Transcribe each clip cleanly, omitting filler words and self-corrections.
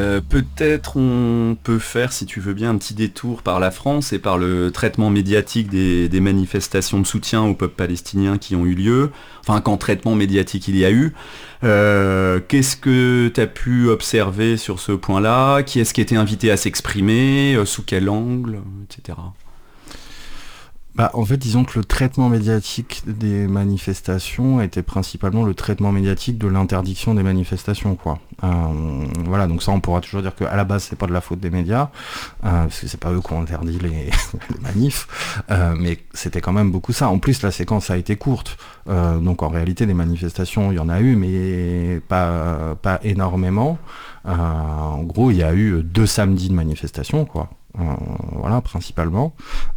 Peut-être on peut faire, si tu veux bien, un petit détour par la France et par le traitement médiatique des manifestations de soutien au peuple palestinien qui ont eu lieu. Enfin, quand traitement médiatique il y a eu. Qu'est-ce que tu as pu observer sur ce point-là ? Qui est-ce qui était invité à s'exprimer ? Sous quel angle ? Etc. En fait, disons que le traitement médiatique des manifestations était principalement le traitement médiatique de l'interdiction des manifestations, quoi. Voilà, donc ça, on pourra toujours dire qu'à la base, c'est pas de la faute des médias, parce que c'est pas eux qui ont interdit les manifs, mais c'était quand même beaucoup ça. En plus, la séquence a été courte, donc en réalité, des manifestations, il y en a eu, mais pas énormément. En gros, il y a eu 2 samedis de manifestations, quoi. Voilà, principalement,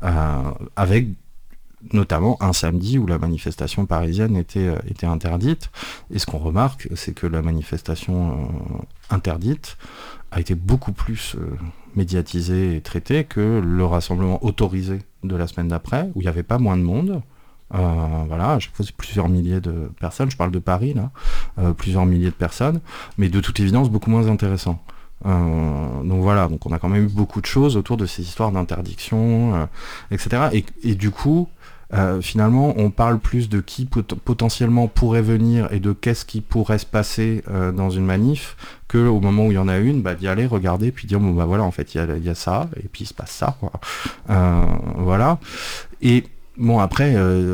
avec notamment un samedi où la manifestation parisienne était interdite. Et ce qu'on remarque, c'est que la manifestation interdite a été beaucoup plus médiatisée et traitée que le rassemblement autorisé de la semaine d'après, où il n'y avait pas moins de monde. Voilà, à chaque fois c'est plusieurs milliers de personnes, je parle de Paris là, plusieurs milliers de personnes, mais de toute évidence beaucoup moins intéressant. Donc voilà, donc on a quand même eu beaucoup de choses autour de ces histoires d'interdiction, etc. Et du coup, finalement, on parle plus de qui potentiellement pourrait venir et de qu'est-ce qui pourrait se passer dans une manif, que au moment où il y en a une, d'y aller, regarder, puis dire, bon voilà, en fait, il y a ça, et puis il se passe ça, quoi. Voilà. Et bon, après,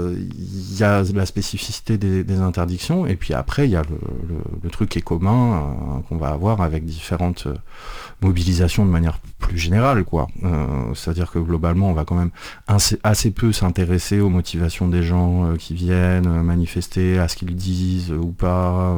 il y a la spécificité des interdictions, et puis après, il y a le truc qui est commun, qu'on va avoir avec différentes mobilisations de manière plus générale, quoi. C'est-à-dire que globalement, on va quand même assez peu s'intéresser aux motivations des gens qui viennent manifester, à ce qu'ils disent ou pas.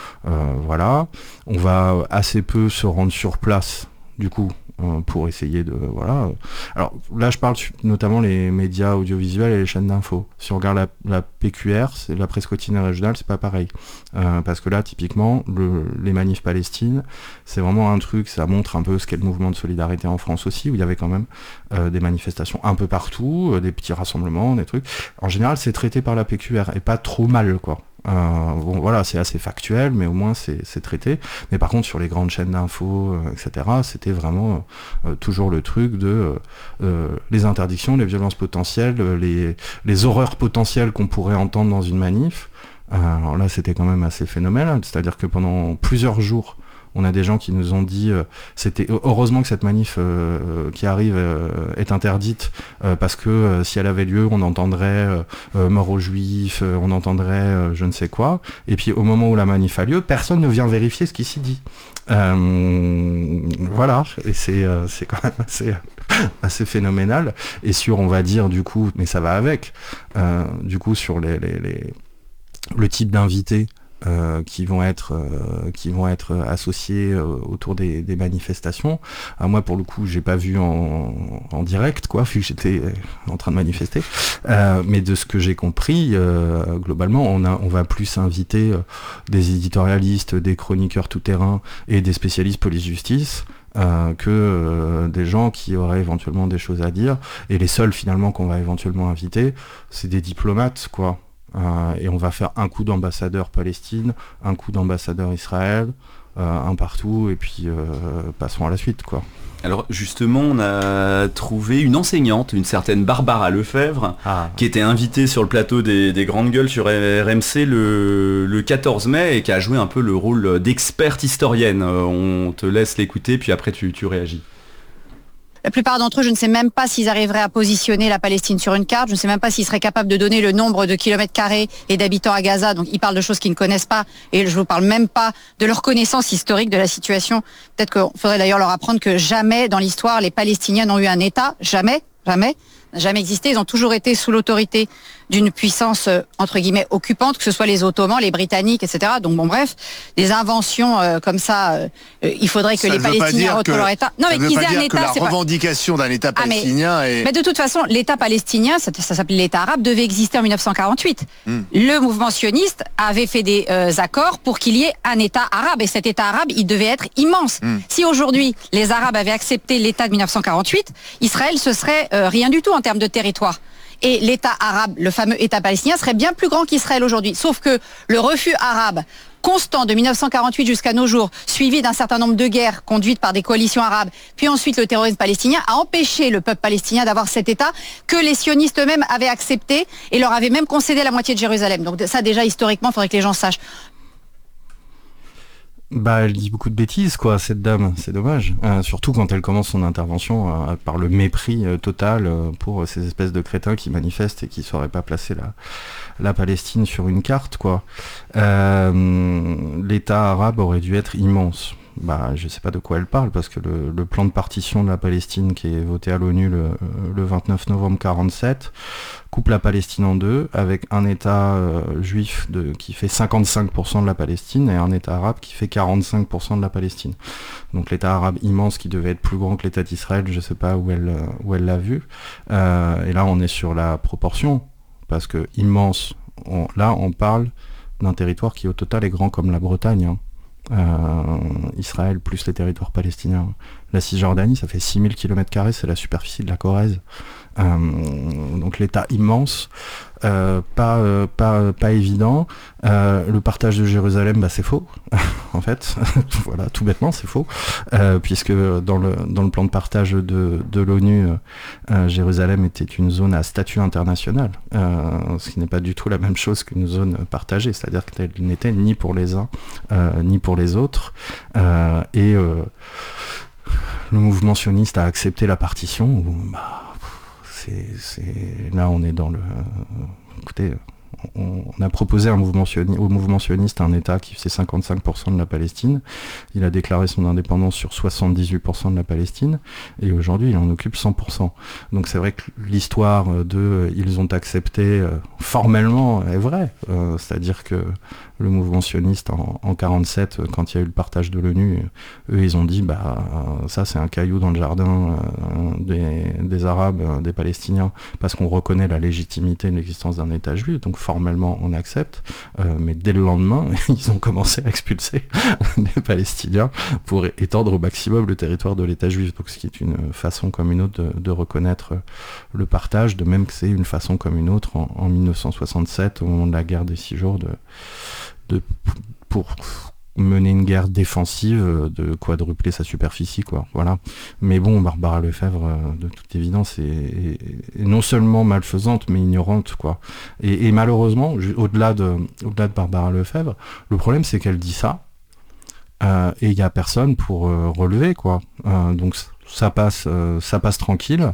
Voilà. On va assez peu se rendre sur place, du coup, pour essayer de... Voilà. Alors là, je parle notamment les médias audiovisuels et les chaînes d'infos. Si on regarde la PQR, c'est la presse quotidienne régionale, c'est pas pareil. Parce que là, typiquement, les manifs Palestine, c'est vraiment un truc, ça montre un peu ce qu'est le mouvement de solidarité en France aussi, où il y avait quand même des manifestations un peu partout, des petits rassemblements, des trucs. En général, c'est traité par la PQR, et pas trop mal, quoi. Bon voilà, c'est assez factuel, mais au moins c'est traité. Mais par contre, sur les grandes chaînes d'infos, etc., c'était vraiment toujours le truc de les interdictions, les violences potentielles, les horreurs potentielles qu'on pourrait entendre dans une manif. Alors là, c'était quand même assez phénoménal, c'est-à-dire que pendant plusieurs jours, on a des gens qui nous ont dit c'était heureusement que cette manif qui arrive est interdite parce que si elle avait lieu, on entendrait mort aux juifs, on entendrait je ne sais quoi. Et puis au moment où la manif a lieu, personne ne vient vérifier ce qui s'y dit. Voilà, et c'est quand même assez phénoménal. Et sur, on va dire du coup, mais ça va avec, du coup sur le type d'invités qui vont être associés autour des manifestations. Moi, pour le coup, j'ai pas vu en direct, quoi, vu que j'étais en train de manifester. Mais de ce que j'ai compris, globalement, on va plus inviter des éditorialistes, des chroniqueurs tout-terrain et des spécialistes police-justice. Que des gens qui auraient éventuellement des choses à dire. Et les seuls, finalement, qu'on va éventuellement inviter, c'est des diplomates, quoi. Et on va faire un coup d'ambassadeur Palestine, un coup d'ambassadeur Israël, un partout, et puis passons à la suite, quoi. Alors justement, on a trouvé une enseignante, une certaine Barbara Lefebvre, qui était invitée sur le plateau des Grandes Gueules sur RMC le 14 mai et qui a joué un peu le rôle d'experte historienne. On te laisse l'écouter, puis après tu réagis. La plupart d'entre eux, je ne sais même pas s'ils arriveraient à positionner la Palestine sur une carte. Je ne sais même pas s'ils seraient capables de donner le nombre de kilomètres carrés et d'habitants à Gaza. Donc ils parlent de choses qu'ils ne connaissent pas. Et je ne vous parle même pas de leur connaissance historique de la situation. Peut-être qu'il faudrait d'ailleurs leur apprendre que jamais dans l'histoire, les Palestiniens n'ont eu un État. Jamais. N'a jamais existé. Ils ont toujours été sous l'autorité d'une puissance entre guillemets occupante, que ce soit les Ottomans, les Britanniques, etc. Donc bon, bref, des inventions comme ça, il faudrait que les Palestiniens retrouvent leur État. Non, mais qu'ils aient un État, la revendication d'un État palestinien. Mais de toute façon, l'État palestinien, ça s'appelait l'État arabe, devait exister en 1948. Le mouvement sioniste avait fait des accords pour qu'il y ait un État arabe, et cet État arabe, il devait être immense. Si aujourd'hui les Arabes avaient accepté l'État de 1948, Israël ce serait rien du tout en termes de territoire. et l'État arabe, le fameux État palestinien, serait bien plus grand qu'Israël aujourd'hui. Sauf que le refus arabe constant de 1948 jusqu'à nos jours, suivi d'un certain nombre de guerres conduites par des coalitions arabes, puis ensuite le terrorisme palestinien, a empêché le peuple palestinien d'avoir cet État que les sionistes eux-mêmes avaient accepté et leur avaient même concédé la moitié de Jérusalem. Donc ça déjà historiquement, il faudrait que les gens sachent. Bah, elle dit beaucoup de bêtises, quoi, cette dame, c'est dommage. Surtout quand elle commence son intervention par le mépris total pour ces espèces de crétins qui manifestent et qui ne sauraient pas placer la Palestine sur une carte, quoi. L'État arabe aurait dû être immense. Bah, je sais pas de quoi elle parle, parce que le plan de partition de la Palestine qui est voté à l'ONU le 29 novembre 47 coupe la Palestine en deux, avec un État juif qui fait 55% de la Palestine et un État arabe qui fait 45% de la Palestine. Donc l'État arabe immense qui devait être plus grand que l'État d'Israël, je sais pas où elle l'a vu. Et là on est sur la proportion, parce que immense, là on parle d'un territoire qui au total est grand comme la Bretagne, hein. Israël plus les territoires palestiniens. La Cisjordanie, ça fait 6000 km², c'est la superficie de la Corrèze. Donc l'État immense, pas évident. Le partage de Jérusalem, bah c'est faux, en fait. Voilà, tout bêtement, c'est faux, puisque dans le plan de partage de l'ONU, Jérusalem était une zone à statut international, ce qui n'est pas du tout la même chose qu'une zone partagée, c'est-à-dire qu'elle n'était ni pour les uns ni pour les autres, et le mouvement sioniste a accepté la partition. Là on est dans le... écoutez, on a proposé au mouvement sioniste un État qui faisait 55% de la Palestine. Il a déclaré son indépendance sur 78% de la Palestine, et aujourd'hui il en occupe 100%. Donc c'est vrai que l'histoire ils ont accepté formellement est vraie, c'est-à-dire que le mouvement sioniste en 47, quand il y a eu le partage de l'ONU, eux ils ont dit ça c'est un caillou dans le jardin des Arabes, des Palestiniens, parce qu'on reconnaît la légitimité de l'existence d'un État juif, donc formellement on accepte, mais dès le lendemain ils ont commencé à expulser les Palestiniens pour étendre au maximum le territoire de l'État juif, donc ce qui est une façon comme une autre de reconnaître le partage, de même que c'est une façon comme une autre en 1967 au moment de la guerre des 6 jours pour mener une guerre défensive, de quadrupler sa superficie, quoi. Voilà. Mais bon, Barbara Lefebvre, de toute évidence, est non seulement malfaisante, mais ignorante, quoi. Et malheureusement, au-delà de Barbara Lefebvre, le problème c'est qu'elle dit ça, et il n'y a personne pour relever, quoi. Donc ça passe tranquille,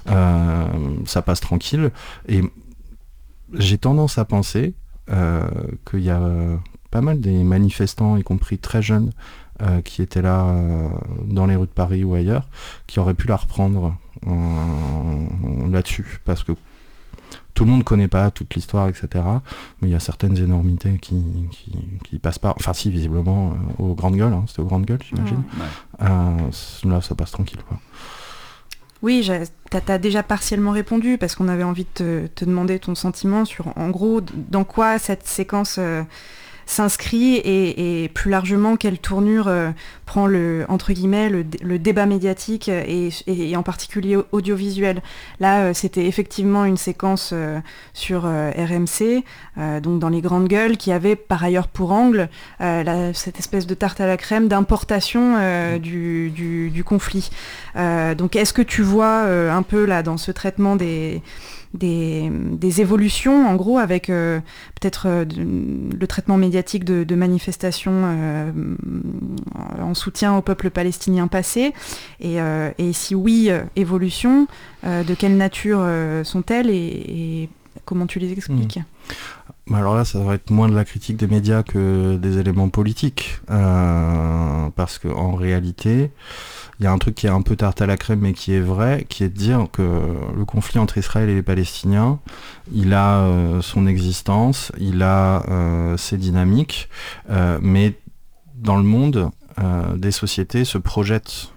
et j'ai tendance à penser qu'il y a pas mal des manifestants, y compris très jeunes, qui étaient là dans les rues de Paris ou ailleurs, qui auraient pu la reprendre là-dessus, parce que tout le monde ne connaît pas toute l'histoire, etc. Mais il y a certaines énormités qui passent pas, enfin si, visiblement, aux grandes gueules, hein. C'était aux grandes gueules, j'imagine. Ouais. Là, ça passe tranquille, quoi. Oui, t'as déjà partiellement répondu, parce qu'on avait envie de te demander ton sentiment sur, en gros, dans quoi cette séquence s'inscrit et plus largement quelle tournure prend entre guillemets le débat médiatique et en particulier audiovisuel. Là, c'était effectivement une séquence sur RMC, donc dans les grandes gueules, qui avait par ailleurs pour angle cette espèce de tarte à la crème d'importation du conflit. Donc est-ce que tu vois un peu là dans ce traitement des évolutions, en gros, avec peut-être le traitement médiatique de manifestations en soutien au peuple palestinien passé, et si oui, évolutions, de quelle nature sont-elles et comment tu les expliques ? Alors là, ça va être moins de la critique des médias que des éléments politiques, parce qu'en réalité, il y a un truc qui est un peu tarte à la crème mais qui est vrai, qui est de dire que le conflit entre Israël et les Palestiniens, il a son existence, il a ses dynamiques, mais dans le monde, des sociétés se projettent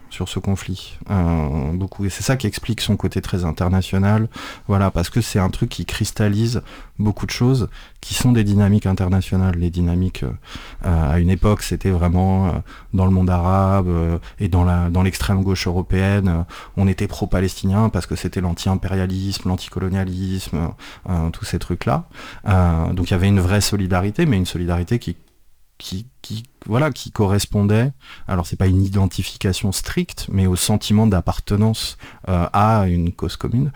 sur ce conflit, beaucoup, et c'est ça qui explique son côté très international, voilà, parce que c'est un truc qui cristallise beaucoup de choses qui sont des dynamiques internationales. Les dynamiques à une époque c'était vraiment dans le monde arabe et dans l'extrême gauche européenne, on était pro-palestinien parce que c'était l'anti-impérialisme, l'anticolonialisme, tous ces trucs là, donc il y avait une vraie solidarité, mais une solidarité qui correspondait, alors c'est pas une identification stricte, mais au sentiment d'appartenance à une cause commune,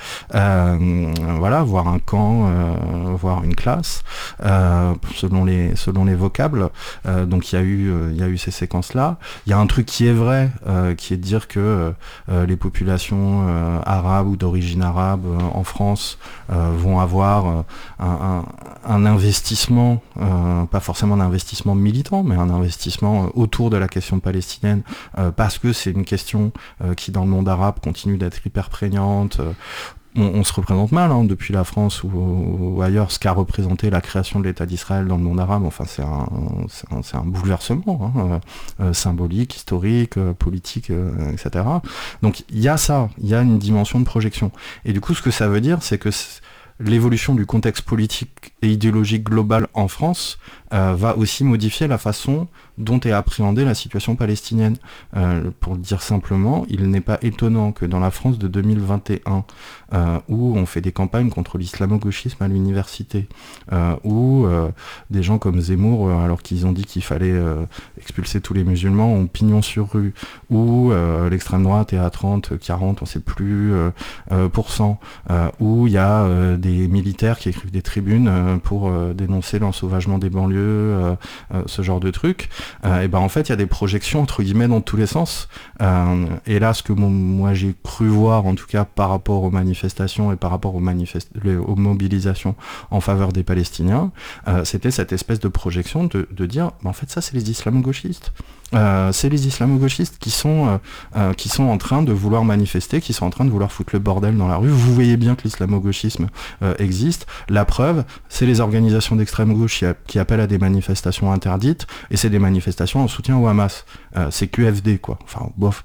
voire un camp, voire une classe, selon les vocables. Donc il y a eu ces séquences-là. Il y a un truc qui est vrai, qui est de dire que les populations arabes ou d'origine arabe en France vont avoir un investissement, pas forcément un investissement militant, mais un investissement autour de la question palestinienne, parce que c'est une question qui dans le monde arabe continue d'être hyper prégnante. On se représente mal depuis la France ou ailleurs ce qu'a représenté la création de l'État d'Israël dans le monde arabe. Enfin c'est un bouleversement symbolique, historique, politique, etc. Donc il y a ça, il y a une dimension de projection. Et du coup ce que ça veut dire, c'est que l'évolution du contexte politique et idéologique global en France va aussi modifier la façon dont est appréhendée la situation palestinienne. Pour le dire simplement, il n'est pas étonnant que dans la France de 2021, où on fait des campagnes contre l'islamo-gauchisme à l'université, où des gens comme Zemmour, alors qu'ils ont dit qu'il fallait expulser tous les musulmans, ont pignon sur rue, où l'extrême droite est à 30, 40, on ne sait plus, où il y a des militaires qui écrivent des tribunes pour dénoncer l'ensauvagement des banlieues, ce genre de trucs, et ben en fait il y a des projections entre guillemets dans tous les sens, et là ce que moi j'ai cru voir en tout cas par rapport aux manifestations et par rapport aux mobilisations en faveur des Palestiniens, c'était cette espèce de projection de dire en fait ça c'est les islamo-gauchistes. C'est les islamo-gauchistes qui sont en train de vouloir manifester, qui sont en train de vouloir foutre le bordel dans la rue. Vous voyez bien que l'islamo-gauchisme existe. La preuve, c'est les organisations d'extrême gauche qui appellent à des manifestations interdites, et c'est des manifestations en soutien au Hamas. C'est QFD, quoi. Enfin, bof.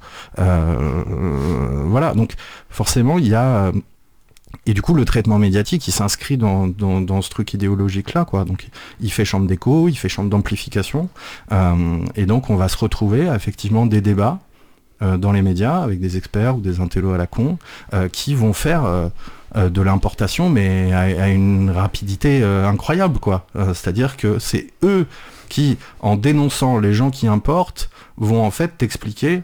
Voilà, donc forcément, il y a... Et du coup, le traitement médiatique, il s'inscrit dans ce truc idéologique-là, quoi. Donc, il fait chambre d'écho, il fait chambre d'amplification, et donc on va se retrouver à, effectivement des débats dans les médias avec des experts ou des intellos à la con qui vont faire de l'importation, mais à une rapidité incroyable, quoi. C'est-à-dire que c'est eux qui, en dénonçant les gens qui importent, vont en fait t'expliquer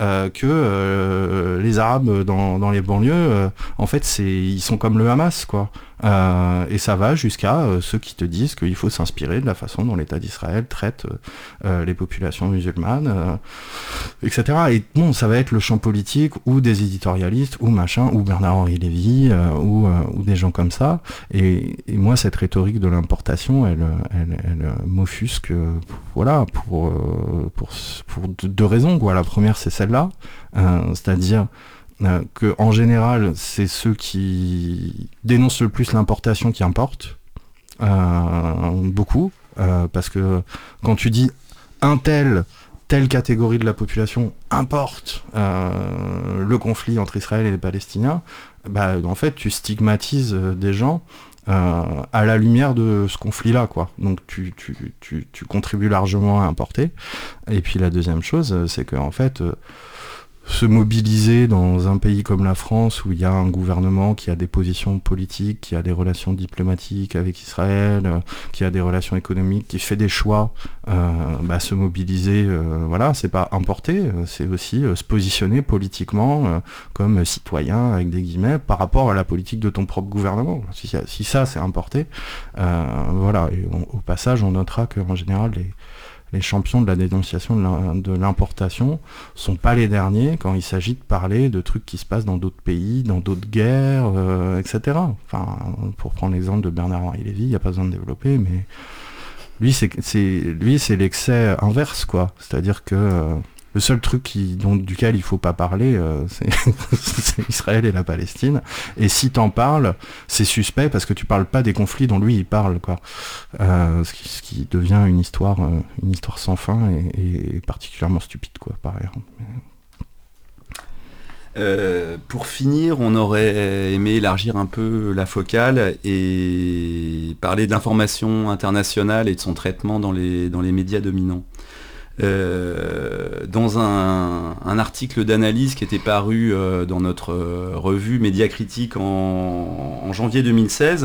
que les Arabes dans les banlieues, en fait, ils sont comme le Hamas, quoi. Et ça va jusqu'à ceux qui te disent qu'il faut s'inspirer de la façon dont l'État d'Israël traite les populations musulmanes, etc. Et bon, ça va être le champ politique ou des éditorialistes ou machin, ou Bernard-Henri Lévy, ou des gens comme ça. Et moi, cette rhétorique de l'importation, elle m'offusque, voilà, pour deux raisons, quoi. La première, c'est celle-là, c'est-à-dire que en général, c'est ceux qui dénoncent le plus l'importation qui importent, beaucoup, parce que quand tu dis telle catégorie de la population importe le conflit entre Israël et les Palestiniens, bah, en fait, tu stigmatises des gens à la lumière de ce conflit-là, quoi. Donc tu contribues largement à importer. Et puis la deuxième chose, c'est que en fait, se mobiliser dans un pays comme la France où il y a un gouvernement qui a des positions politiques, qui a des relations diplomatiques avec Israël, qui a des relations économiques, qui fait des choix, se mobiliser, voilà, c'est pas importer, c'est aussi se positionner politiquement comme citoyen avec des guillemets par rapport à la politique de ton propre gouvernement. Si ça c'est importer, voilà. Et au passage, on notera qu'en général les champions de la dénonciation de l'importation sont pas les derniers quand il s'agit de parler de trucs qui se passent dans d'autres pays, dans d'autres guerres, etc. Enfin, pour prendre l'exemple de Bernard-Henri Lévy, il n'y a pas besoin de développer, mais lui c'est l'excès inverse, quoi. C'est-à-dire que le seul truc duquel il faut pas parler, c'est Israël et la Palestine. Et si t'en parles, c'est suspect parce que tu parles pas des conflits dont lui il parle, quoi. Ce qui devient une histoire sans fin et particulièrement stupide, quoi, par ailleurs. Pour finir, on aurait aimé élargir un peu la focale et parler de l'information internationale et de son traitement dans les médias dominants. Dans un article d'analyse qui était paru dans notre revue Médiacritique en janvier 2016,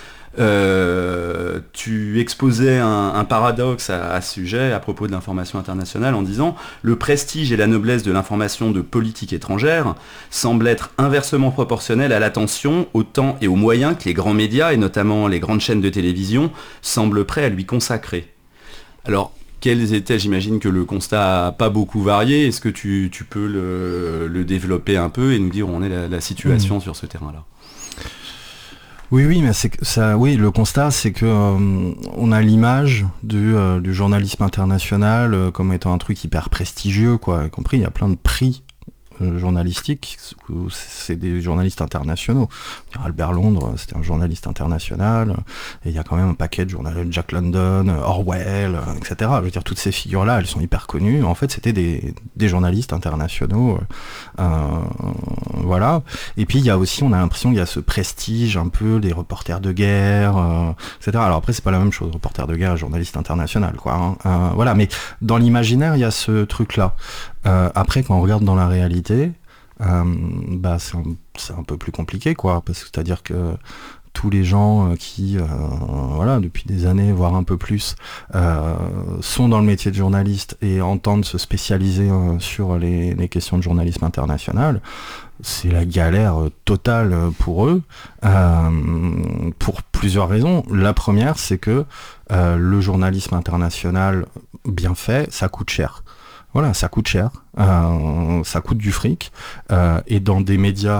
tu exposais un paradoxe à ce sujet à propos de l'information internationale en disant « Le prestige et la noblesse de l'information de politique étrangère semblent être inversement proportionnels à l'attention, au temps et aux moyens que les grands médias, et notamment les grandes chaînes de télévision, semblent prêts à lui consacrer. » Alors, quels étaient, j'imagine que le constat n'a pas beaucoup varié, est-ce que tu peux le développer un peu et nous dire où en est la situation sur ce terrain-là ? Oui, mais le constat, c'est que on a l'image du journalisme international comme étant un truc hyper prestigieux, quoi. Y compris, il y a plein de prix journalistiques où c'est des journalistes internationaux. Albert Londres, c'était un journaliste international, et il y a quand même un paquet de journalistes, Jack London, Orwell, etc. Je veux dire, toutes ces figures-là, elles sont hyper connues. En fait, c'était des journalistes internationaux, voilà. Et puis, il y a aussi, on a l'impression qu'il y a ce prestige un peu des reporters de guerre, etc. Alors après, c'est pas la même chose, reporter de guerre et journaliste international, quoi. Voilà, mais dans l'imaginaire, il y a ce truc-là. Après, quand on regarde dans la réalité, c'est un peu plus compliqué, quoi, parce que c'est-à-dire que tous les gens qui, depuis des années, voire un peu plus, sont dans le métier de journaliste et entendent se spécialiser sur les questions de journalisme international, c'est la galère totale pour eux, pour plusieurs raisons. La première, c'est que le journalisme international bien fait, ça coûte cher. Voilà, ça coûte cher, ça coûte du fric, et dans des médias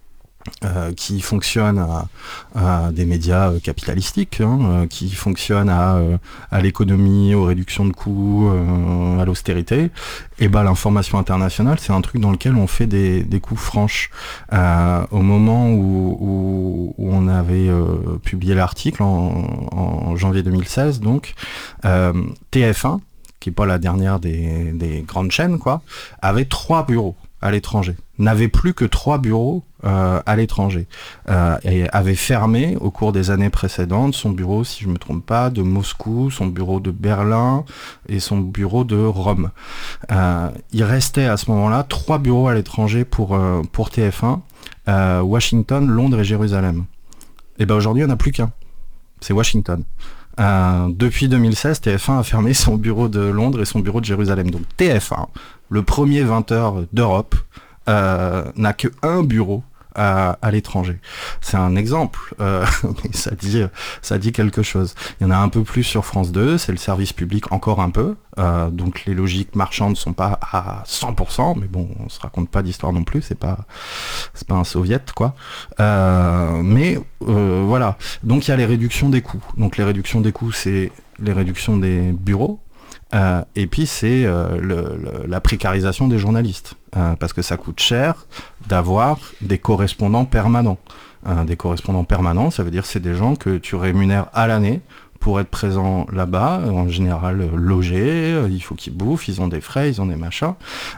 qui fonctionnent à des médias capitalistiques, qui fonctionnent à l'économie, aux réductions de coûts, à l'austérité, et l'information internationale, c'est un truc dans lequel on fait des coups franches. Au moment où on avait publié l'article en janvier 2016, donc TF1, qui n'est pas la dernière des grandes chaînes, quoi, avait 3 bureaux à l'étranger. N'avait plus que 3 bureaux à l'étranger. Et avait fermé, au cours des années précédentes, son bureau, si je ne me trompe pas, de Moscou, son bureau de Berlin et son bureau de Rome. Il restait à ce moment-là 3 bureaux à l'étranger pour TF1, Washington, Londres et Jérusalem. Et aujourd'hui, il n'y en a plus qu'un. C'est Washington. Depuis 2016, TF1 a fermé son bureau de Londres et son bureau de Jérusalem. Donc TF1, le premier 20h d'Europe, n'a que un bureau à l'étranger. C'est un exemple, mais ça dit quelque chose. Il y en a un peu plus sur France 2, c'est le service public encore un peu, donc les logiques marchandes sont pas à 100%, mais bon, on se raconte pas d'histoire non plus, c'est pas un soviet, quoi. Mais voilà, donc il y a les réductions des coûts. Donc les réductions des coûts, c'est les réductions des bureaux, et puis c'est la précarisation des journalistes, parce que ça coûte cher d'avoir des correspondants permanents. Des correspondants permanents, ça veut dire c'est des gens que tu rémunères à l'année pour être présents là-bas, en général logés, il faut qu'ils bouffent, ils ont des frais, ils ont des machins.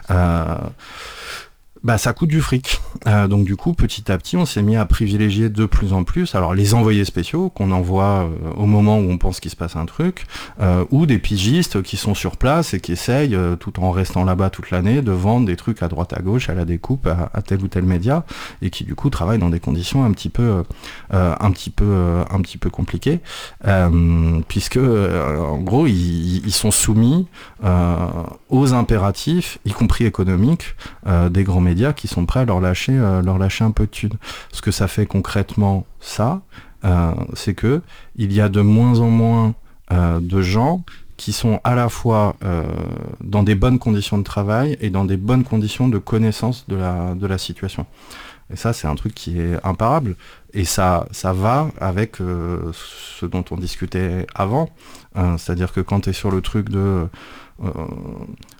Ça coûte du fric. Donc du coup, petit à petit, on s'est mis à privilégier de plus en plus, alors les envoyés spéciaux qu'on envoie au moment où on pense qu'il se passe un truc, ou des pigistes qui sont sur place et qui essayent, tout en restant là-bas toute l'année, de vendre des trucs à droite à gauche, à la découpe, à tel ou tel média, et qui du coup travaillent dans des conditions un petit peu compliquées, puisque en gros, ils sont soumis aux impératifs, y compris économiques, des grands médias qui sont prêts à leur lâcher un peu de thunes. Ce que ça fait concrètement, c'est que il y a de moins en moins de gens qui sont à la fois dans des bonnes conditions de travail et dans des bonnes conditions de connaissance de la situation. Et ça, c'est un truc qui est imparable. Et ça va avec ce dont on discutait avant. C'est-à-dire que quand tu es sur le truc de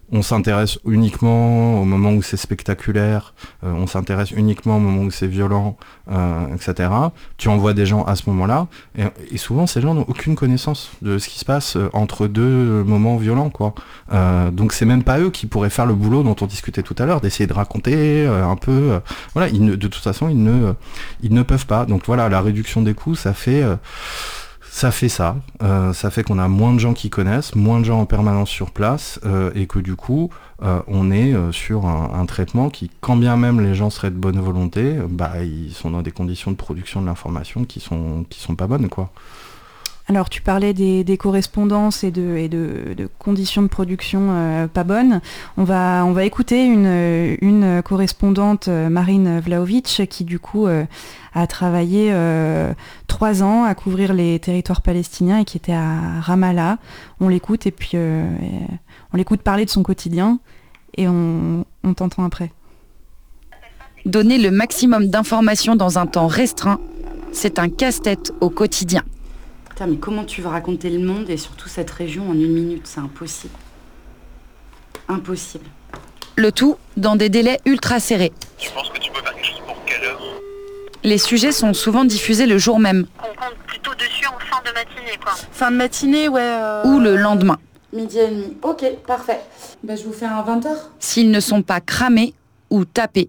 on s'intéresse uniquement au moment où c'est spectaculaire, on s'intéresse uniquement au moment où c'est violent, etc. Tu envoies des gens à ce moment-là, et souvent ces gens n'ont aucune connaissance de ce qui se passe entre deux moments violents, quoi. Donc c'est même pas eux qui pourraient faire le boulot dont on discutait tout à l'heure, d'essayer de raconter un peu. Voilà, de toute façon, ils ne peuvent pas. Donc voilà, la réduction des coûts, ça fait ça. Ça fait qu'on a moins de gens qui connaissent, moins de gens en permanence sur place, et que du coup, on est sur un traitement qui, quand bien même les gens seraient de bonne volonté, ils sont dans des conditions de production de l'information qui sont pas bonnes, quoi. Alors tu parlais des correspondances et de conditions de production pas bonnes. On va écouter une correspondante, Marine Vlahovic, qui du coup a travaillé 3 ans à couvrir les territoires palestiniens et qui était à Ramallah. On l'écoute et puis on l'écoute parler de son quotidien et on t'entend après. Donner le maximum d'informations dans un temps restreint, c'est un casse-tête au quotidien. Putain, mais comment tu vas raconter le monde et surtout cette région en 1 minute? C'est impossible. Impossible. Le tout dans des délais ultra serrés. Tu penses que tu peux faire quelque chose pour quelle heure? Les sujets sont souvent diffusés le jour même. On compte plutôt dessus en fin de matinée, quoi. Fin de matinée, ouais. Ou le lendemain. 12h30. Ok, parfait. Je vous fais un 20h. S'ils ne sont pas cramés ou tapés.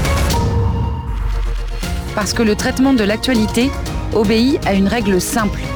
Parce que le traitement de l'actualité obéit à une règle simple.